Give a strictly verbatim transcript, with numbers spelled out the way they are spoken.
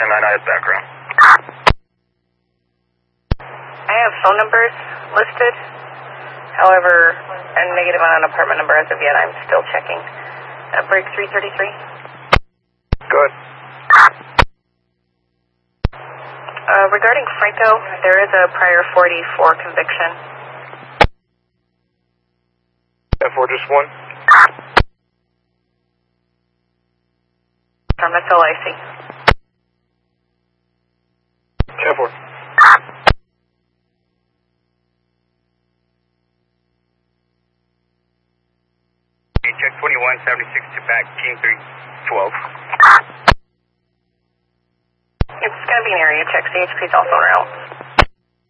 ten nine, I have background. I have phone numbers listed. However, I'm negative on an apartment number as of yet. I'm still checking. Uh, break three thirty-three. Good. Uh, regarding Franco, there is a prior forty-four conviction. F four, just one. Um, that's all I see. ten four. Check twenty-one, seventy-six to back, team three twelve. It's going to be an area check. C H P is also en route.